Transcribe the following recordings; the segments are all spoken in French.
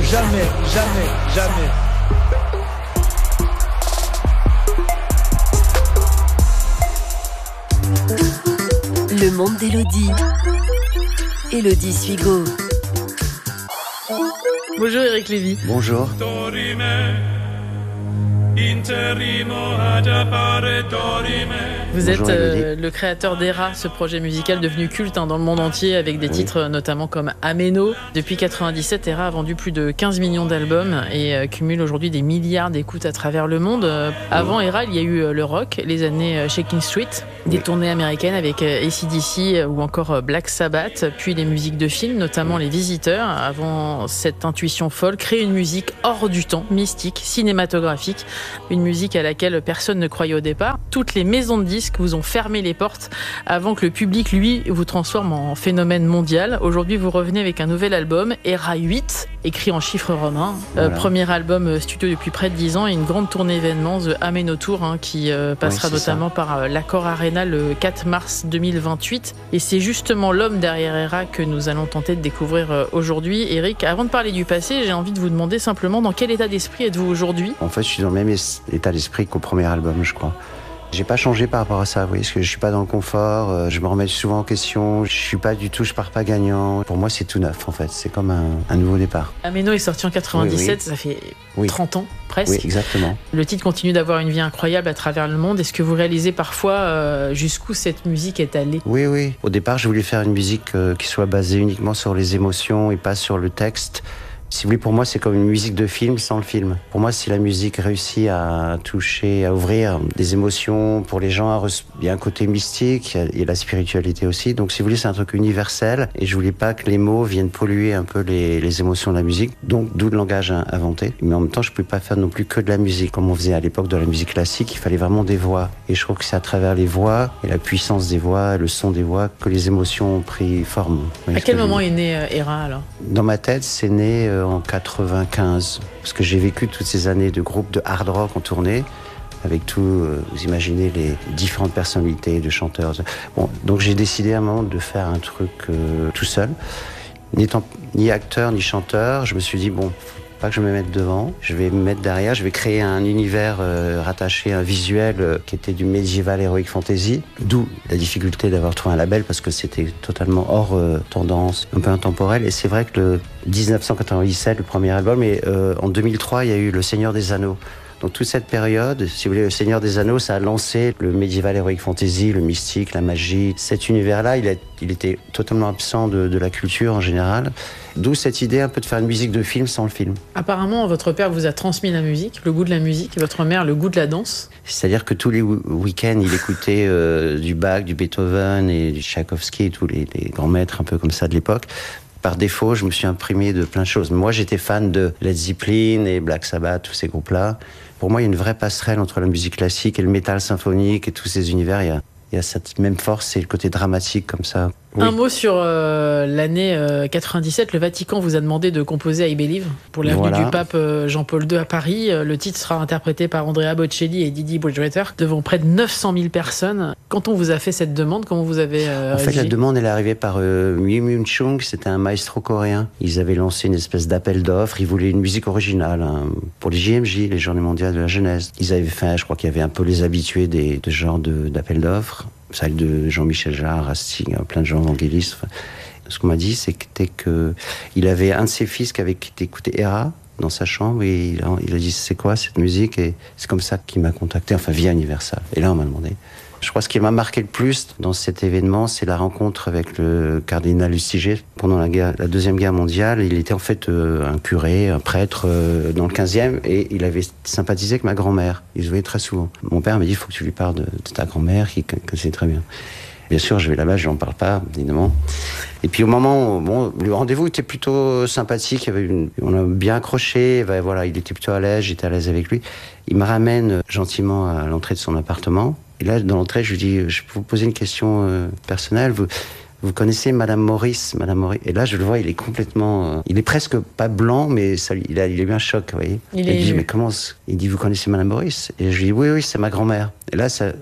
jamais, jamais, jamais. Le monde d'Élodie. Élodie Suigo. Bonjour Eric Lévy. Bonjour. Vous Bonjour, êtes le créateur d'Era, ce projet musical devenu culte dans le monde entier avec des titres notamment comme Ameno. Depuis 97, Era a vendu plus de 15 millions d'albums et cumule aujourd'hui des milliards d'écoutes à travers le monde. Avant Era, il y a eu le rock, les années Shaking Street, des tournées américaines avec AC/DC ou encore Black Sabbath, puis les musiques de films, notamment Les Visiteurs. Avant cette intuition folle, créer une musique hors du temps, mystique, cinématographique, une musique à laquelle personne ne croyait au départ. Toutes les maisons de disques vous ont fermé les portes avant que le public, lui, vous transforme en phénomène mondial. Aujourd'hui, vous revenez avec un nouvel album, Era 8, écrit en chiffres romains. Voilà. Premier album studio depuis près de 10 ans et une grande tournée événements, The Ameno Tour, qui passera notamment par l'Accor Arena le 4 mars 2028. Et c'est justement l'homme derrière Era que nous allons tenter de découvrir aujourd'hui. Eric, avant de parler du passé, j'ai envie de vous demander simplement dans quel état d'esprit êtes-vous aujourd'hui ? En fait, je suis dans le même état d'esprit qu'au premier album, je crois. J'ai pas changé par rapport à ça, oui, parce que je suis pas dans le confort, je me remets souvent en question, je pars pas gagnant. Pour moi, c'est tout neuf, en fait, c'est comme un nouveau départ. Ameno est sorti en 97, oui. Ça fait 30 ans, presque. Oui, exactement. Le titre continue d'avoir une vie incroyable à travers le monde. Est-ce que vous réalisez parfois jusqu'où cette musique est allée ? Oui. Au départ, je voulais faire une musique qui soit basée uniquement sur les émotions et pas sur le texte. Si vous voulez, pour moi, c'est comme une musique de film sans le film. Pour moi, si la musique réussit à toucher, à ouvrir des émotions pour les gens, il y a un côté mystique, il y a la spiritualité aussi. Donc, si vous voulez, c'est un truc universel. Et je voulais pas que les mots viennent polluer un peu les émotions de la musique. Donc, d'où le langage inventé. Mais en même temps, je ne pouvais pas faire non plus que de la musique. Comme on faisait à l'époque de la musique classique, il fallait vraiment des voix. Et je trouve que c'est à travers les voix et la puissance des voix, le son des voix, que les émotions ont pris forme. À quel moment est né Era, alors ? Dans ma tête, c'est né en 95, parce que j'ai vécu toutes ces années de groupes de hard rock en tournée, avec tout, vous imaginez les différentes personnalités de chanteurs. Bon, donc j'ai décidé à un moment de faire un truc tout seul, n'étant ni acteur ni chanteur. Je me suis dit bon, pas que je me mette devant, je vais me mettre derrière, je vais créer un univers rattaché, un visuel qui était du médiéval heroic fantasy, d'où la difficulté d'avoir trouvé un label parce que c'était totalement hors tendance, un peu intemporel. Et c'est vrai que le 1997, le premier album, et en 2003, il y a eu Le Seigneur des Anneaux. Donc toute cette période, si vous voulez, Le Seigneur des Anneaux, ça a lancé le médiéval heroic fantasy, le mystique, la magie. Cet univers-là, il était totalement absent de la culture en général. D'où cette idée un peu de faire une musique de film sans le film. Apparemment, votre père vous a transmis la musique, le goût de la musique, et votre mère le goût de la danse. C'est-à-dire que tous les week-ends, il écoutait du Bach, du Beethoven et du Tchaïkovski et tous les grands maîtres un peu comme ça de l'époque. Par défaut, je me suis imprégné de plein de choses. Moi, j'étais fan de Led Zeppelin et Black Sabbath, tous ces groupes-là. Pour moi, il y a une vraie passerelle entre la musique classique et le métal symphonique et tous ces univers. Il y a cette même force, c'est le côté dramatique comme ça. Oui. Un mot sur l'année 97. Le Vatican vous a demandé de composer I Believe pour l'avenue du pape Jean-Paul II à Paris. Le titre sera interprété par Andrea Bocelli et Didi Bridgewater devant près de 900 000 personnes. Quand on vous a fait cette demande, comment vous avez En fait, la demande, elle est arrivée par Myung Myung Chung, c'était un maestro coréen. Ils avaient lancé une espèce d'appel d'offres. Ils voulaient une musique originale pour les JMJ, les Journées mondiales de la jeunesse. Ils avaient fait, je crois qu'il y avait un peu les habitués de ce genre d'appel d'offres. Celle de Jean-Michel Jarre, Rastig, plein de gens évangélistes. Ce qu'on m'a dit, c'était qu'il avait un de ses fils qui écoutait Era dans sa chambre et il a dit c'est quoi cette musique, et c'est comme ça qu'il m'a contacté, enfin via Universal. Et là on m'a demandé. Je crois que ce qui m'a marqué le plus dans cet événement, c'est la rencontre avec le cardinal Lustiger. Pendant la Deuxième Guerre mondiale, il était en fait un curé, un prêtre dans le 15e, et il avait sympathisé avec ma grand-mère. Il se voyait très souvent. Mon père m'a dit, il faut que tu lui parles de ta grand-mère, qui connaissait très bien. Bien sûr, je vais là-bas, je n'en parle pas, évidemment. Et puis au moment, le rendez-vous était plutôt sympathique, on a bien accroché, voilà, il était plutôt à l'aise, j'étais à l'aise avec lui. Il me ramène gentiment à l'entrée de son appartement. Et là, dans l'entrée, je lui dis, je peux vous poser une question personnelle. Vous connaissez Madame Maurice? Et là, je le vois, il est complètement... il est presque pas blanc, mais il a eu un choc, vous voyez. Il dit, mais comment... Il dit, vous connaissez Madame Maurice? Et je lui dis, oui, c'est ma grand-mère. Et là,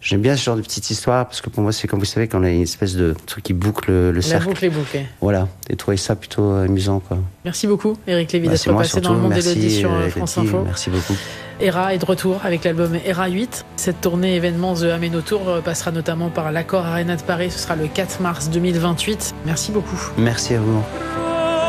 J'aime bien ce genre de petites histoires parce que pour moi, c'est comme vous savez, quand on a une espèce de truc qui boucle le cercle. La boucle est bouclée. Voilà, et trouver ça plutôt amusant, quoi. Merci beaucoup, Éric Lévy, d'être passé dans le monde d'Élodie sur France Info. Merci beaucoup. Era est de retour avec l'album Era 8. Cette tournée événement The Ameno Tour passera notamment par l'Accor Arena de Paris. Ce sera le 4 mars 2028. Merci beaucoup. Merci à vous.